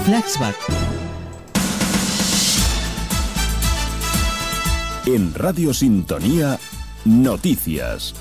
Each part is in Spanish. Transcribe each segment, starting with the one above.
Flashback. En Radio Sintonía, noticias.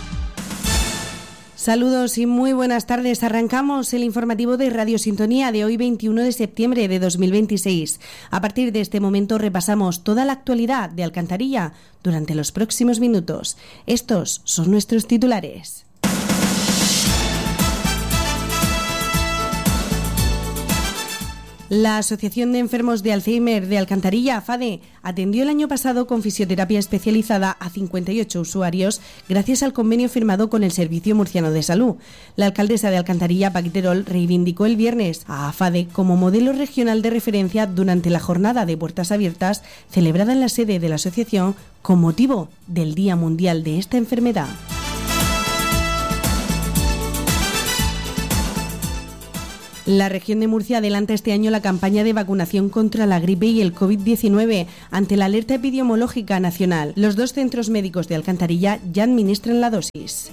Saludos y muy buenas tardes. Arrancamos el informativo de Radio Sintonía de hoy 21 de septiembre de 2026. A partir de este momento repasamos toda la actualidad de Alcantarilla durante los próximos minutos. Estos son nuestros titulares. La Asociación de Enfermos de Alzheimer de Alcantarilla, AFADE, atendió el año pasado con fisioterapia especializada a 58 usuarios gracias al convenio firmado con el Servicio Murciano de Salud. La alcaldesa de Alcantarilla, Paqui Terol, reivindicó el viernes a AFADE como modelo regional de referencia durante la jornada de puertas abiertas celebrada en la sede de la asociación con motivo del Día Mundial de esta enfermedad. La región de Murcia adelanta este año la campaña de vacunación contra la gripe y el COVID-19 ante la alerta epidemiológica nacional. Los dos centros médicos de Alcantarilla ya administran la dosis.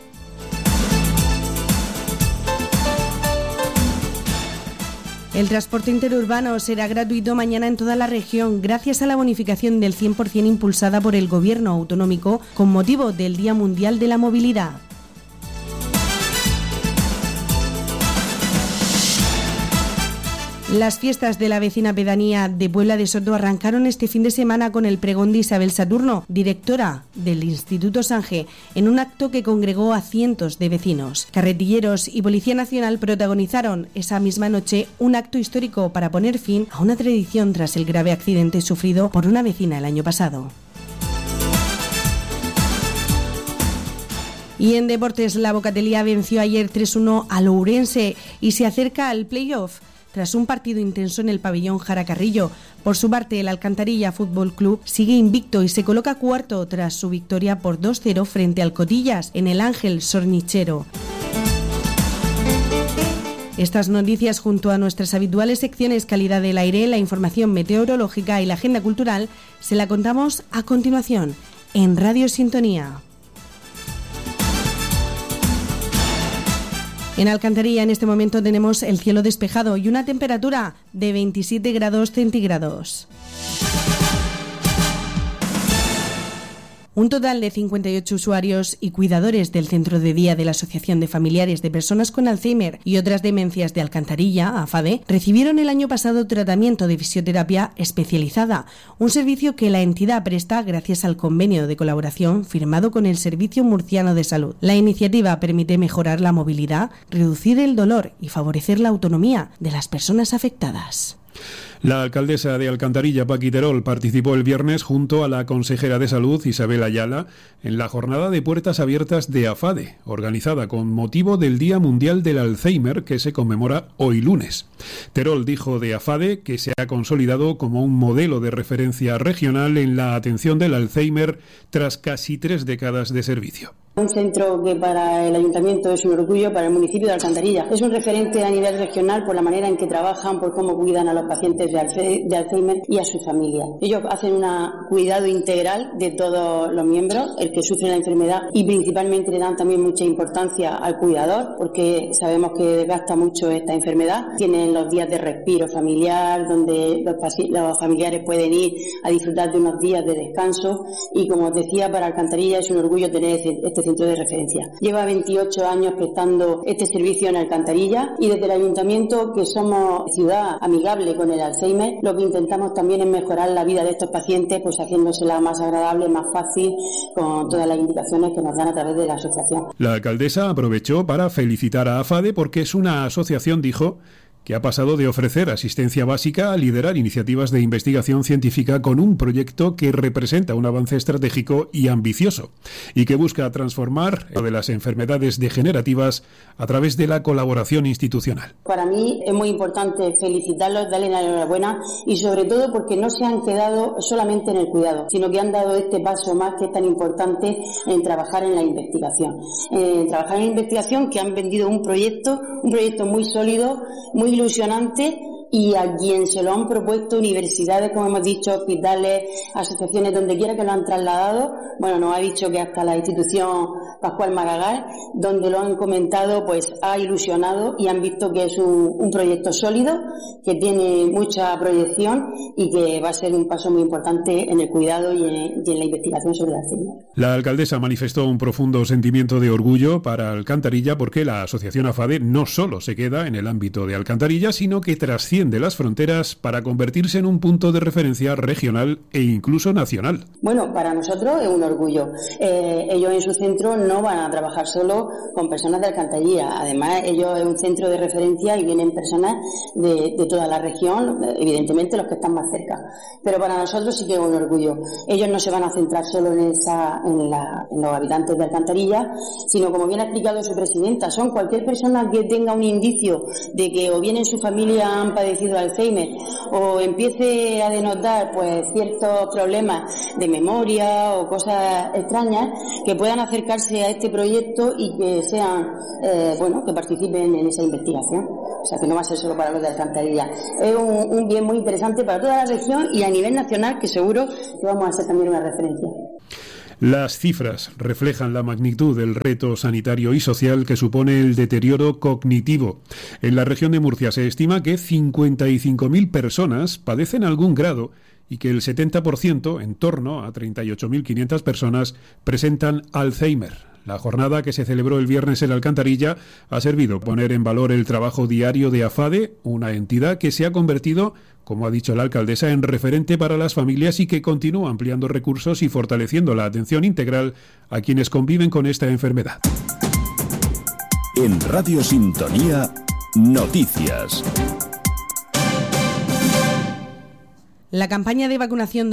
El transporte interurbano será gratuito mañana en toda la región gracias a la bonificación del 100% impulsada por el Gobierno autonómico con motivo del Día Mundial de la Movilidad. Las fiestas de la vecina pedanía de Puebla de Soto arrancaron este fin de semana con el pregón de Isabel Saturno, directora del Instituto Sange, en un acto que congregó a cientos de vecinos. Carretilleros y Policía Nacional protagonizaron esa misma noche un acto histórico para poner fin a una tradición tras el grave accidente sufrido por una vecina el año pasado. Y en deportes, la Bocatelía venció ayer 3-1 al Ourense y se acerca al playoff tras un partido intenso en el pabellón Jara Carrillo. Por su parte, el Alcantarilla Fútbol Club sigue invicto y se coloca cuarto tras su victoria por 2-0 frente al Cotillas en el Ángel Sornichero. Estas noticias, junto a nuestras habituales secciones Calidad del Aire, la información meteorológica y la agenda cultural, se la contamos a continuación en Radio Sintonía. En Alcantarilla en este momento tenemos el cielo despejado y una temperatura de 27 grados centígrados. Un total de 58 usuarios y cuidadores del centro de día de la Asociación de Familiares de Personas con Alzheimer y otras demencias de Alcantarilla, AFADE, recibieron el año pasado tratamiento de fisioterapia especializada, un servicio que la entidad presta gracias al convenio de colaboración firmado con el Servicio Murciano de Salud. La iniciativa permite mejorar la movilidad, reducir el dolor y favorecer la autonomía de las personas afectadas. La alcaldesa de Alcantarilla, Paqui Terol, participó el viernes junto a la consejera de Salud, Isabel Ayala, en la jornada de puertas abiertas de AFADE, organizada con motivo del Día Mundial del Alzheimer, que se conmemora hoy lunes. Terol dijo de AFADE que se ha consolidado como un modelo de referencia regional en la atención del Alzheimer tras casi 3 décadas de servicio. Un centro que para el Ayuntamiento es un orgullo, para el municipio de Alcantarilla. Es un referente a nivel regional por la manera en que trabajan, por cómo cuidan a los pacientes de Alzheimer y a su familia. Ellos hacen un cuidado integral de todos los miembros, el que sufre la enfermedad, y principalmente le dan también mucha importancia al cuidador, porque sabemos que desgasta mucho esta enfermedad. Tienen los días de respiro familiar, donde los familiares pueden ir a disfrutar de unos días de descanso, y como os decía, para Alcantarilla es un orgullo tener este centro de referencia. Lleva 28 años prestando este servicio en Alcantarilla, y desde el Ayuntamiento, que somos ciudad amigable con el Alzheimer, lo que intentamos también es mejorar la vida de estos pacientes, pues haciéndosela más agradable, más fácil, con todas las indicaciones que nos dan a través de la asociación. La alcaldesa aprovechó para felicitar a AFADE porque es una asociación, dijo, que ha pasado de ofrecer asistencia básica a liderar iniciativas de investigación científica con un proyecto que representa un avance estratégico y ambicioso y que busca transformar de las enfermedades degenerativas a través de la colaboración institucional. Para mí es muy importante felicitarlos, darles la enhorabuena, y sobre todo porque no se han quedado solamente en el cuidado, sino que han dado este paso más que es tan importante en trabajar en la investigación. Que han vendido un proyecto muy sólido, muy ilusionante, y a quien se lo han propuesto, universidades, como hemos dicho, hospitales, asociaciones, donde quiera que lo han trasladado, bueno, nos ha dicho que hasta la institución Pascual Maragall, donde lo han comentado, pues ha ilusionado y han visto que es un proyecto sólido, que tiene mucha proyección y que va a ser un paso muy importante en el cuidado y en la investigación sobre Alzheimer. La alcaldesa manifestó un profundo sentimiento de orgullo para Alcantarilla porque la asociación AFADE no solo se queda en el ámbito de Alcantarilla, sino que trasciende las fronteras para convertirse en un punto de referencia regional e incluso nacional. Bueno, para nosotros es un orgullo. Ellos en su centro no van a trabajar solo con personas de Alcantarilla. Además, ellos es un centro de referencia y vienen personas de toda la región, evidentemente los que están más cerca. Pero para nosotros sí que es un orgullo. Ellos no se van a centrar solo en los habitantes de Alcantarilla, sino, como bien ha explicado su presidenta, son cualquier persona que tenga un indicio de que o bien en su familia han padecido Alzheimer o empiece a denotar pues ciertos problemas de memoria o cosas extrañas, que puedan acercarse a este proyecto y que sean que participen en esa investigación. O sea, que no va a ser solo para los de Alcantarilla. Es un bien muy interesante para toda la región y a nivel nacional, que seguro que vamos a ser también una referencia. Las cifras reflejan la magnitud del reto sanitario y social que supone el deterioro cognitivo. En la región de Murcia se estima que 55.000 personas padecen algún grado y que el 70%, en torno a 38.500 personas, presentan Alzheimer. La jornada que se celebró el viernes en Alcantarilla ha servido para poner en valor el trabajo diario de AFADE, una entidad que se ha convertido, como ha dicho la alcaldesa, en referente para las familias y que continúa ampliando recursos y fortaleciendo la atención integral a quienes conviven con esta enfermedad. En Radio Sintonía, noticias. La campaña de vacunación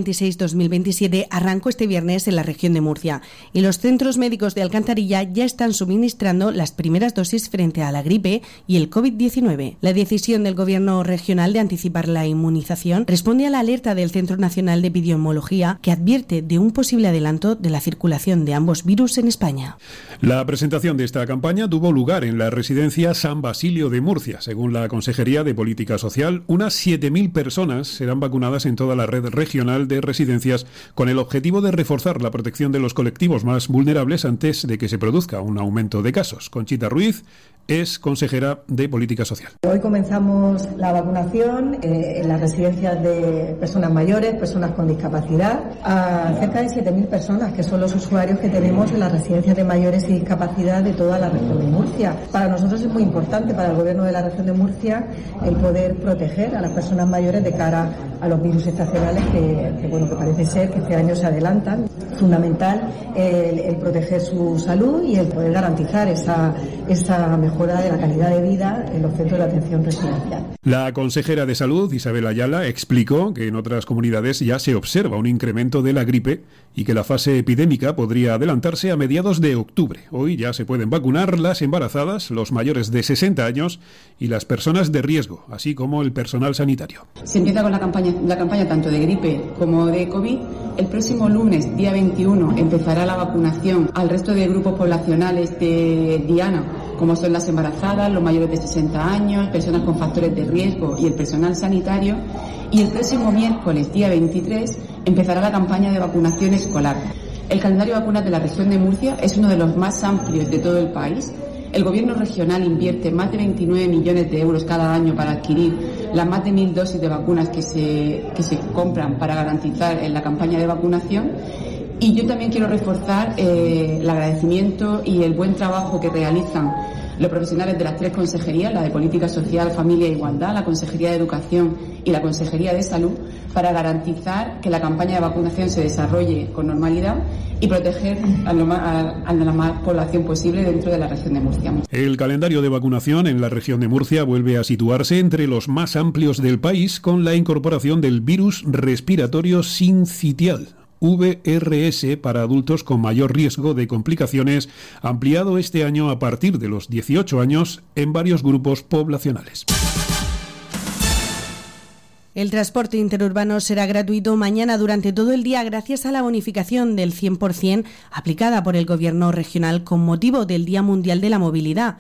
2026-2027 arrancó este viernes en la región de Murcia y los centros médicos de Alcantarilla ya están suministrando las primeras dosis frente a la gripe y el COVID-19. La decisión del Gobierno regional de anticipar la inmunización responde a la alerta del Centro Nacional de Epidemiología, que advierte de un posible adelanto de la circulación de ambos virus en España. La presentación de esta campaña tuvo lugar en la residencia San Basilio de Murcia. Según la Consejería de Política Social, unas 7.000 personas serán vacunadas en toda la red regional de residencias con el objetivo de reforzar la protección de los colectivos más vulnerables antes de que se produzca un aumento de casos. Conchita Ruiz es consejera de Política Social. Hoy comenzamos la vacunación en las residencias de personas mayores, personas con discapacidad, a cerca de 7.000 personas, que son los usuarios que tenemos en las residencias de mayores y discapacidad de toda la región de Murcia. Para nosotros es muy importante, para el Gobierno de la región de Murcia, el poder proteger a las personas mayores de cara a los virus estacionales que parece ser que este año se adelantan. Fundamental el proteger su salud y el poder garantizar esa mejora de la calidad de vida en los centros de atención residencial. La consejera de Salud, Isabel Ayala, explicó que en otras comunidades ya se observa un incremento de la gripe y que la fase epidémica podría adelantarse a mediados de octubre. Hoy ya se pueden vacunar las embarazadas, los mayores de 60 años y las personas de riesgo, así como el personal sanitario. Se empieza con la campaña tanto de gripe como de COVID. El próximo lunes, día 21, empezará la vacunación al resto de grupos poblacionales de diana, como son las embarazadas, los mayores de 60 años, personas con factores de riesgo y el personal sanitario. Y el próximo miércoles, día 23, empezará la campaña de vacunación escolar. El calendario de vacunas de la región de Murcia es uno de los más amplios de todo el país. El Gobierno regional invierte más de 29 millones de euros cada año para adquirir las más de 1.000 dosis de vacunas que se compran para garantizar en la campaña de vacunación. Y yo también quiero reforzar el agradecimiento y el buen trabajo que realizan los profesionales de las tres consejerías, la de Política Social, Familia e Igualdad, la Consejería de Educación y la Consejería de Salud, para garantizar que la campaña de vacunación se desarrolle con normalidad y proteger a la más población posible dentro de la región de Murcia. El calendario de vacunación en la región de Murcia vuelve a situarse entre los más amplios del país con la incorporación del virus respiratorio sincitial, VRS, para adultos con mayor riesgo de complicaciones, ampliado este año a partir de los 18 años en varios grupos poblacionales. El transporte interurbano será gratuito mañana durante todo el día gracias a la bonificación del 100% aplicada por el Gobierno regional con motivo del Día Mundial de la Movilidad.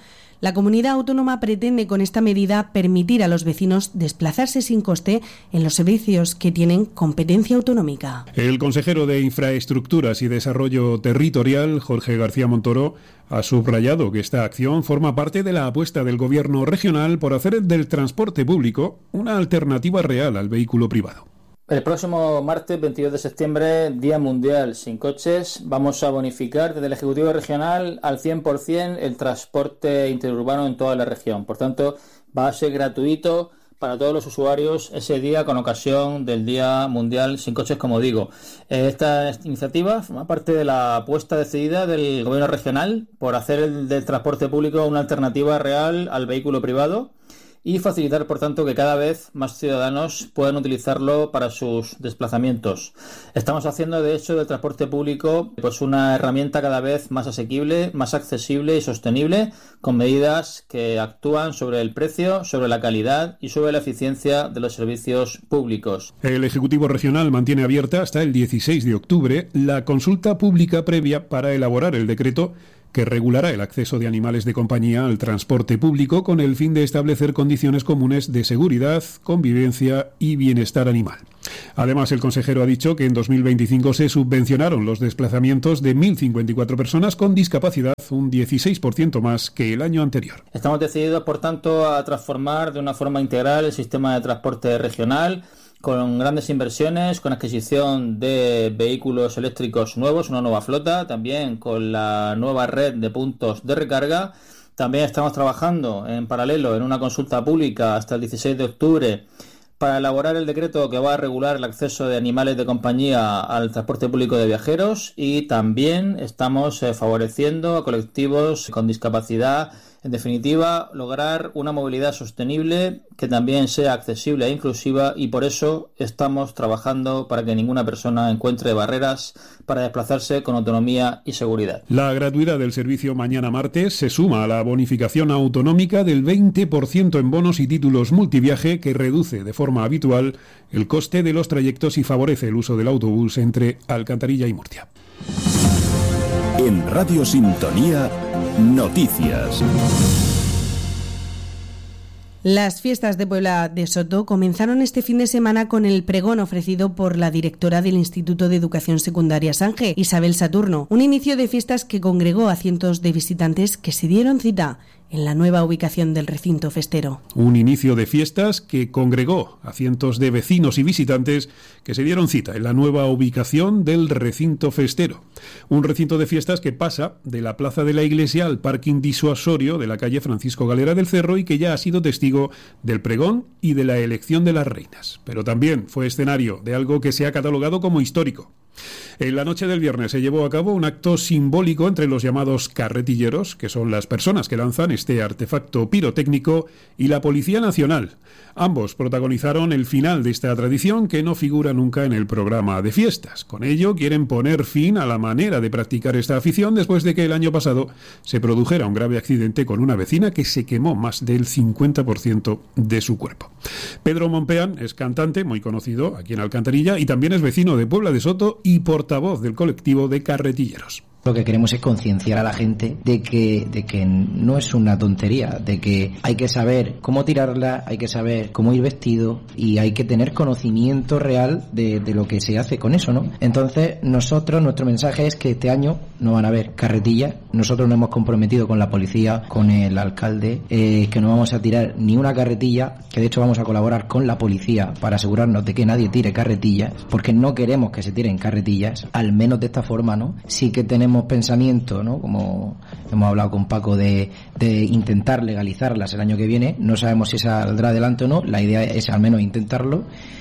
La comunidad autónoma pretende con esta medida permitir a los vecinos desplazarse sin coste en los servicios que tienen competencia autonómica. El consejero de Infraestructuras y Desarrollo Territorial, Jorge García Montoro, ha subrayado que esta acción forma parte de la apuesta del Gobierno regional por hacer del transporte público una alternativa real al vehículo privado. El próximo martes 22 de septiembre, Día Mundial sin Coches, vamos a bonificar desde el Ejecutivo Regional al 100% el transporte interurbano en toda la región. Por tanto, va a ser gratuito para todos los usuarios ese día con ocasión del Día Mundial sin Coches, como digo. Esta iniciativa forma parte de la apuesta decidida del Gobierno regional por hacer del transporte público una alternativa real al vehículo privado y facilitar, por tanto, que cada vez más ciudadanos puedan utilizarlo para sus desplazamientos. Estamos haciendo, de hecho, del transporte público pues una herramienta cada vez más asequible, más accesible y sostenible, con medidas que actúan sobre el precio, sobre la calidad y sobre la eficiencia de los servicios públicos. El Ejecutivo Regional mantiene abierta hasta el 16 de octubre la consulta pública previa para elaborar el decreto que regulará el acceso de animales de compañía al transporte público con el fin de establecer condiciones comunes de seguridad, convivencia y bienestar animal. Además, el consejero ha dicho que en 2025 se subvencionaron los desplazamientos de 1.054 personas con discapacidad, un 16% más que el año anterior. Estamos decididos, por tanto, a transformar de una forma integral el sistema de transporte regional, con grandes inversiones, con adquisición de vehículos eléctricos nuevos, una nueva flota, también con la nueva red de puntos de recarga. También estamos trabajando en paralelo en una consulta pública hasta el 16 de octubre para elaborar el decreto que va a regular el acceso de animales de compañía al transporte público de viajeros, y también estamos favoreciendo a colectivos con discapacidad. En definitiva, lograr una movilidad sostenible que también sea accesible e inclusiva, y por eso estamos trabajando para que ninguna persona encuentre barreras para desplazarse con autonomía y seguridad. La gratuidad del servicio mañana martes se suma a la bonificación autonómica del 20% en bonos y títulos multiviaje, que reduce de forma habitual el coste de los trayectos y favorece el uso del autobús entre Alcantarilla y Murcia. En Radio Sintonía, noticias. Las fiestas de Puebla de Soto comenzaron este fin de semana con el pregón ofrecido por la directora del Instituto de Educación Secundaria Sange, Isabel Saturno, un inicio de fiestas que congregó a cientos de visitantes que se dieron cita en la nueva ubicación del recinto festero. Un inicio de fiestas que congregó a cientos de vecinos y visitantes que se dieron cita en la nueva ubicación del recinto festero. Un recinto de fiestas que pasa de la plaza de la iglesia al parking disuasorio de la calle Francisco Galera del Cerro, y que ya ha sido testigo del pregón y de la elección de las reinas. Pero también fue escenario de algo que se ha catalogado como histórico. En la noche del viernes se llevó a cabo un acto simbólico entre los llamados carretilleros, que son las personas que lanzan este artefacto pirotécnico, y la Policía Nacional. Ambos protagonizaron el final de esta tradición, que no figura nunca en el programa de fiestas. Con ello quieren poner fin a la manera de practicar esta afición, después de que el año pasado se produjera un grave accidente con una vecina que se quemó más del 50% de su cuerpo. Pedro Mompeán es cantante muy conocido aquí en Alcantarilla y también es vecino de Puebla de Soto y portavoz del colectivo de carretilleros. Lo que queremos es concienciar a la gente de que no es una tontería, de que hay que saber cómo tirarla, hay que saber cómo ir vestido y hay que tener conocimiento real de lo que se hace con eso, ¿no? Entonces, nuestro mensaje es que este año no van a haber carretillas. Nosotros nos hemos comprometido con la policía, con el alcalde, que no vamos a tirar ni una carretilla, que de hecho vamos a colaborar con la policía para asegurarnos de que nadie tire carretillas, porque no queremos que se tiren carretillas, al menos de esta forma, ¿no? Sí que tenemos pensamiento, ¿no? Como hemos hablado con Paco, de intentar legalizarlas el año que viene. No sabemos si saldrá adelante o no. La idea es al menos intentarlo,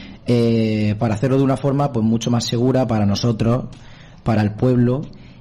para hacerlo de una forma pues mucho más segura para nosotros, para el pueblo,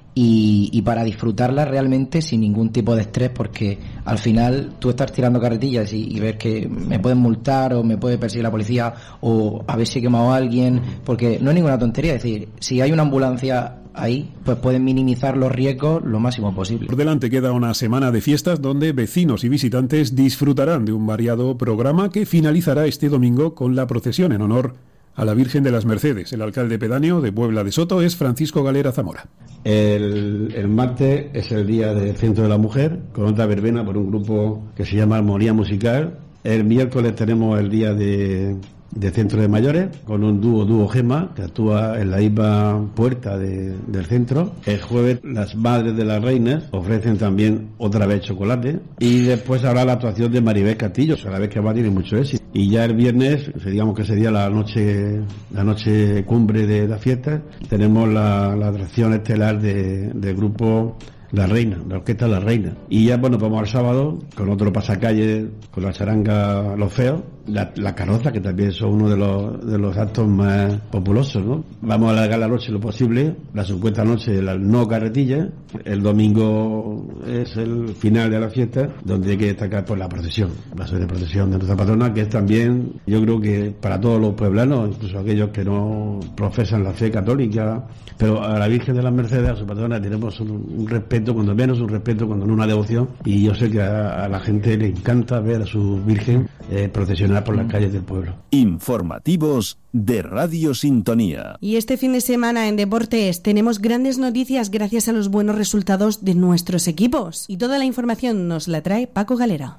y para disfrutarla realmente sin ningún tipo de estrés, porque al final tú estás tirando carretillas y ves que me pueden multar o me puede perseguir la policía o a ver si he quemado a alguien, porque no es ninguna tontería. Es decir, si hay una ambulancia ahí, pues pueden minimizar los riesgos lo máximo posible. Por delante queda una semana de fiestas donde vecinos y visitantes disfrutarán de un variado programa que finalizará este domingo con la procesión en honor a la Virgen de las Mercedes. El alcalde pedáneo de Puebla de Soto es Francisco Galera Zamora. El martes es el día del Centro de la Mujer, con otra verbena por un grupo que se llama Armonía Musical. El miércoles tenemos el día de Centro de Mayores, con un dúo Gema, que actúa en la misma puerta del centro. El jueves las Madres de las Reinas ofrecen también otra vez chocolate. Y después habrá la actuación de Maribel Castillo, a la vez que va tiene mucho éxito. Y ya el viernes, digamos que sería la noche cumbre de la fiesta, tenemos la atracción estelar del grupo La Reina, la orquesta La Reina. Y ya, bueno, vamos al sábado con otro pasacalle, con la charanga Los Feos, la carroza, que también son uno de los actos más populosos, ¿no? Vamos a alargar la noche lo posible, la supuesta noche de la no carretilla. El domingo es el final de la fiesta, donde hay que destacar pues la procesión de nuestra patrona, que es también, yo creo que para todos los pueblanos, incluso aquellos que no profesan la fe católica, pero a la Virgen de las Mercedes, a su patrona, tenemos un respeto, cuando menos un respeto, cuando no una devoción, y yo sé que a la gente le encanta ver a su Virgen procesionar por las calles del pueblo. Informativos de Radio Sintonía. Y este fin de semana en Deportes tenemos grandes noticias gracias a los buenos resultados de nuestros equipos. Y toda la información nos la trae Paco Galera.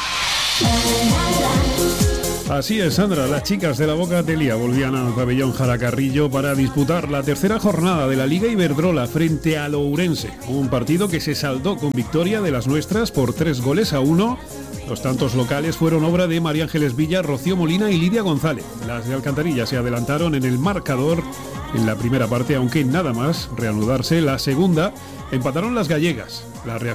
Así es, Sandra, las chicas de la Boca Atelía volvían al pabellón Jaracarrillo para disputar la tercera jornada de la Liga Iberdrola frente al Ourense, un partido que se saldó con victoria de las nuestras por 3-1. Los tantos locales fueron obra de María Ángeles Villa, Rocío Molina y Lidia González. Las de Alcantarilla se adelantaron en el marcador en la primera parte, aunque nada más reanudarse la segunda, empataron las gallegas. La